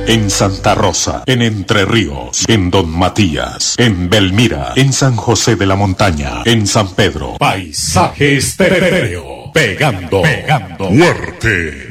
en Santa Rosa, en Entre Ríos, en Don Matías, en Belmira, en San José de la Montaña, en San Pedro. Paisaje Estéreo, pegando fuerte.